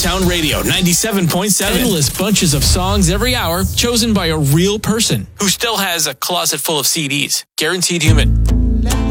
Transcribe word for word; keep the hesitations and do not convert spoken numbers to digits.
Town Radio, ninety-seven point seven. Endless bunches of songs every hour, chosen by a real person who still has a closet full of C Ds. Guaranteed Human.